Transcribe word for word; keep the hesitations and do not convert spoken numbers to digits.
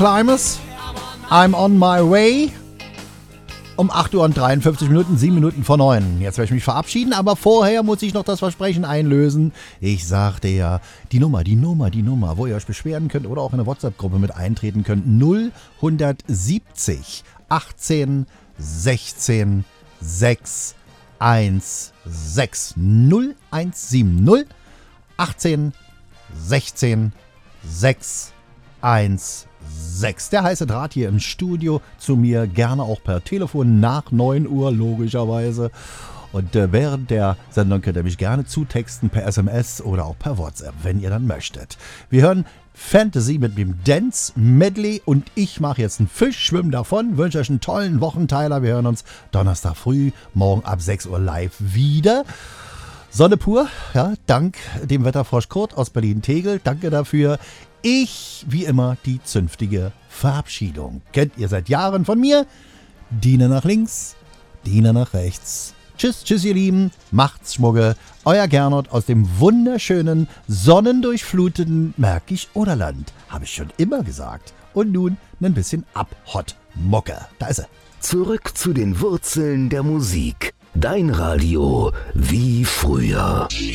Climbers, I'm on my way. Um acht Uhr und dreiundfünfzig Minuten, sieben Minuten vor neun. Jetzt werde ich mich verabschieden, aber vorher muss ich noch das Versprechen einlösen. Ich sagte ja, die Nummer, die Nummer, die Nummer, wo ihr euch beschweren könnt oder auch in eine WhatsApp-Gruppe mit eintreten könnt. null siebzig, achtzehn, sechzehn, sechs, eins, sechs. null eins sieben null, achtzehn, sechzehn, sechs, eins, sechs. Der heiße Draht hier im Studio zu mir, gerne auch per Telefon nach neun Uhr logischerweise. Und äh, während der Sendung könnt ihr mich gerne zutexten per S M S oder auch per WhatsApp, wenn ihr dann möchtet. Wir hören Fantasy mit dem Dance Medley und ich mache jetzt einen Fisch, schwimme davon, wünsche euch einen tollen Wochenteiler. Wir hören uns Donnerstag früh, morgen ab sechs Uhr live wieder. Sonne pur, ja, dank dem Wetterfrosch Kurt aus Berlin-Tegel, danke dafür. Ich, wie immer, die zünftige Verabschiedung. Kennt ihr seit Jahren von mir? Diener nach links, Diener nach rechts. Tschüss, tschüss ihr Lieben, macht's Schmugge. Euer Gernot aus dem wunderschönen, sonnendurchfluteten Märkisch-Oderland. Habe ich schon immer gesagt. Und nun ein bisschen Abhott Mucke. Da ist er. Zurück zu den Wurzeln der Musik. Dein Radio wie früher.